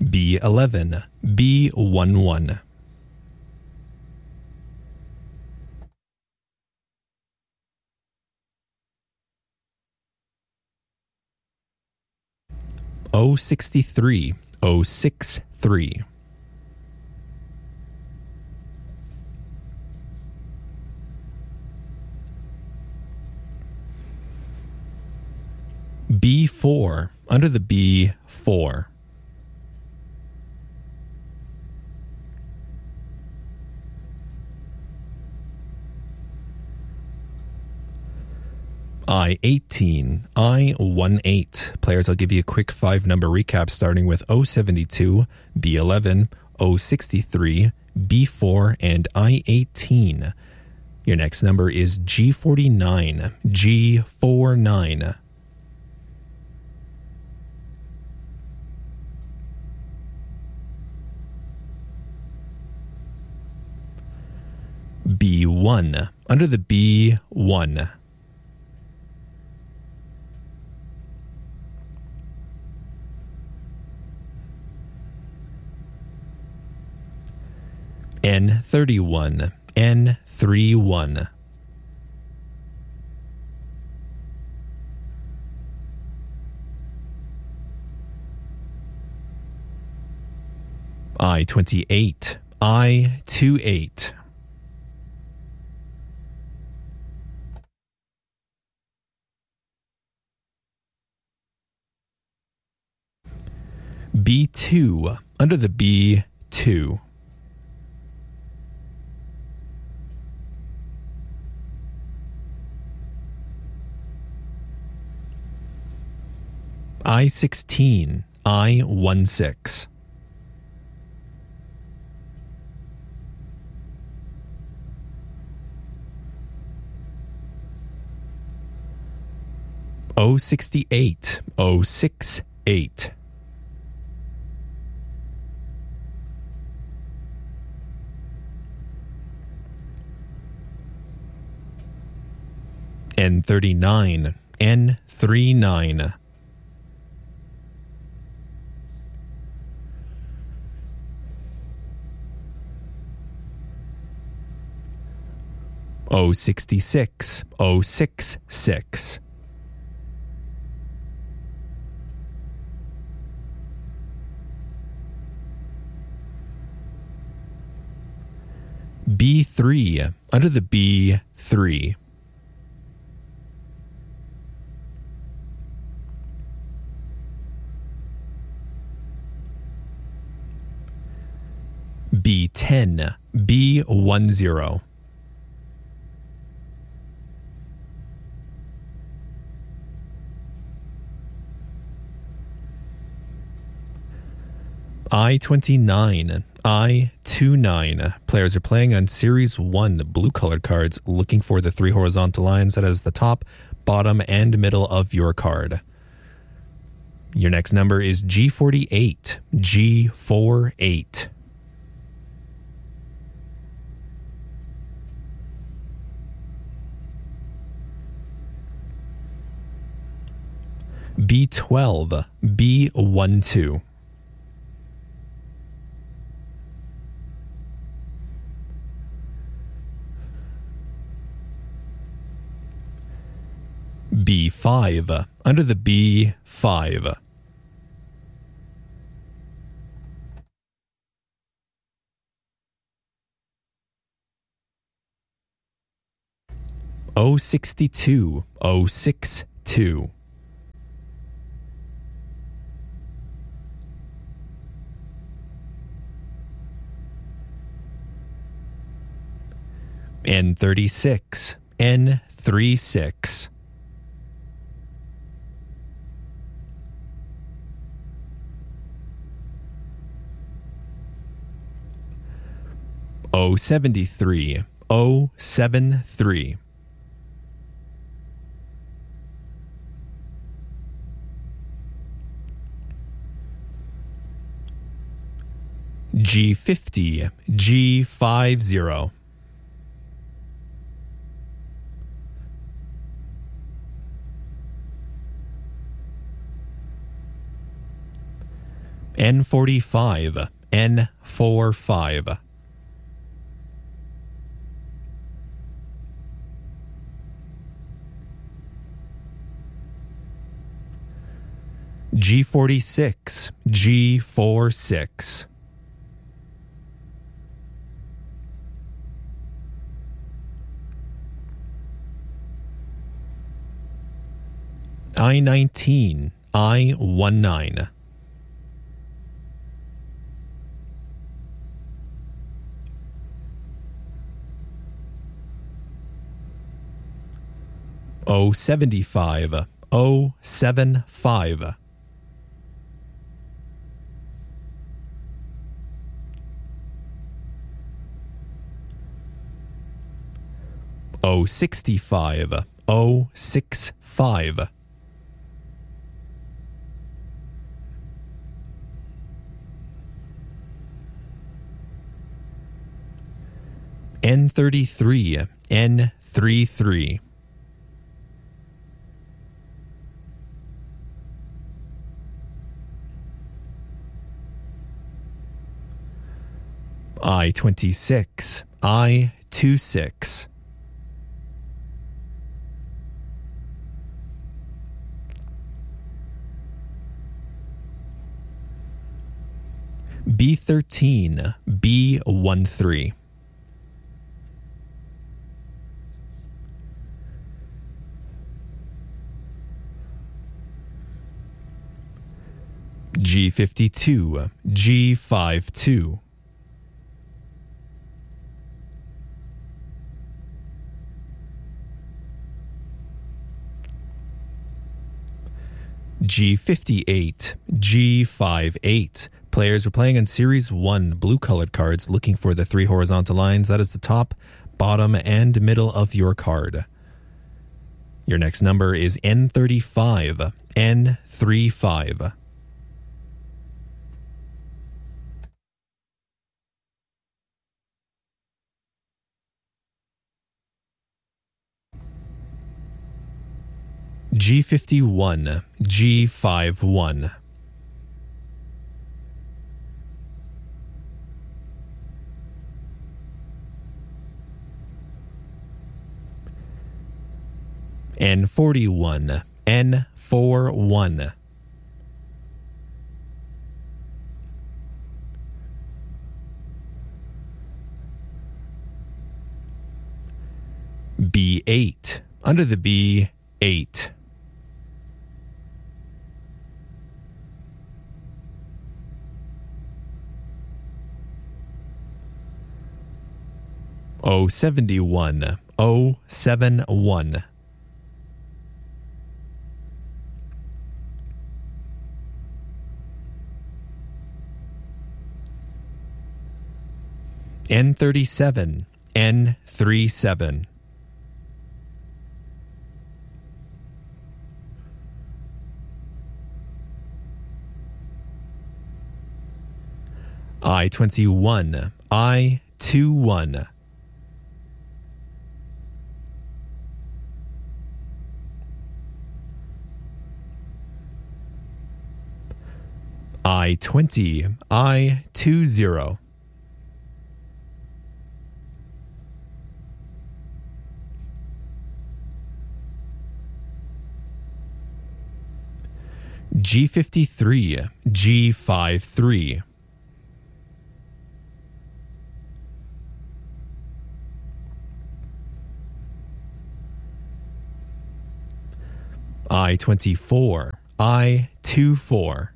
B11, B11. O63, O63. B4, under the B4. I18, I18. Players, I'll give you a quick 5-number recap starting with O72, B11, O63, B4, and I18. Your next number is G49, G49. B1, under the B1. N31, N31. I28, I28. B2, under the B2. I16, I16. O68, O68. N39, N39. O66, O66. B3, under the B3. B10, B10. I29, I29. Players are playing on Series 1 blue-colored cards, looking for the 3 horizontal lines that is the top, bottom, and middle of your card. Your next number is G48, G48. B12, B12. B5, under the B5. O62, O62. N36, N36. O73, O73. G50, G50. N45, N45. G46, G46. I-19, I-19. O75, O75. O65, O65. N33, N33. I-26, I-26. B13, B13. G52, G52. G58, G58. Players are playing on Series 1 blue-colored cards looking for the three horizontal lines. That is the top, bottom, and middle of your card. Your next number is N35, N35. G51, G51. N41, N41. B8, under the B, 8. O71, O71. N37, N37. I-21, I-21. I-20, I-20. G53, G53. I-24, I-24.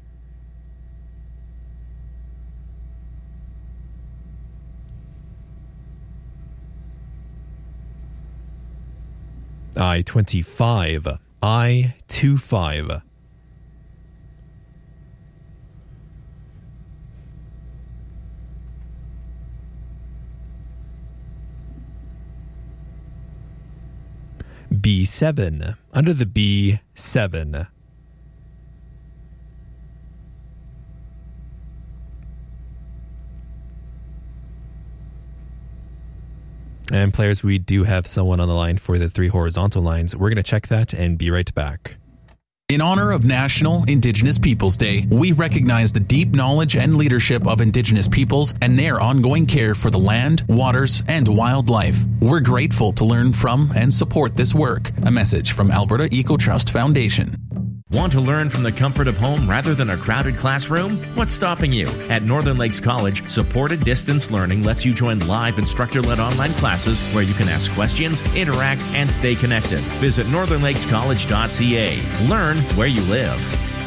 I-25, I-25. B7, under the B7. And players, we do have someone on the line for the three horizontal lines. We're going to check that and be right back. In honor of National Indigenous Peoples Day, we recognize the deep knowledge and leadership of Indigenous peoples and their ongoing care for the land, waters, and wildlife. We're grateful to learn from and support this work. A message from Alberta EcoTrust Foundation. Want to learn from the comfort of home rather than a crowded classroom? What's stopping you? At Northern Lakes College, supported distance learning lets you join live instructor-led online classes where you can ask questions, interact, and stay connected. Visit northernlakescollege.ca. Learn where you live.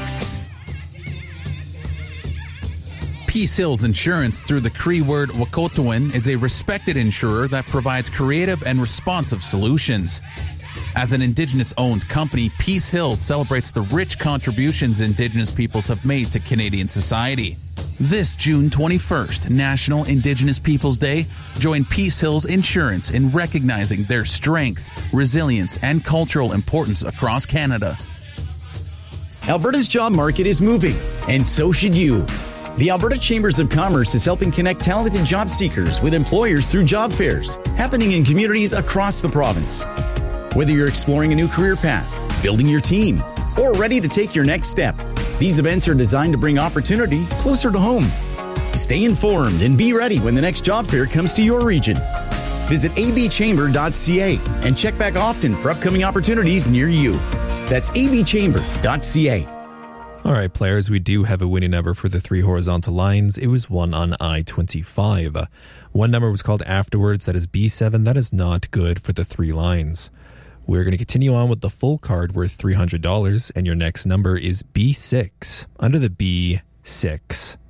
Peace Hills Insurance through the Cree word Wakotowin is a respected insurer that provides creative and responsive solutions. As an Indigenous-owned company, Peace Hills celebrates the rich contributions Indigenous peoples have made to Canadian society. This June 21st, National Indigenous Peoples Day, join Peace Hills Insurance in recognizing their strength, resilience, and cultural importance across Canada. Alberta's job market is moving, and so should you. The Alberta Chambers of Commerce is helping connect talented job seekers with employers through job fairs, happening in communities across the province. Whether you're exploring a new career path, building your team, or ready to take your next step, these events are designed to bring opportunity closer to home. Stay informed and be ready when the next job fair comes to your region. Visit abchamber.ca and check back often for upcoming opportunities near you. That's abchamber.ca. All right, players, we do have a winning number for the three horizontal lines. It was one on I-25. One number was called afterwards. That is B7. That is not good for the three lines. We're going to continue on with the full card worth $300, and your next number is B6, under the B6.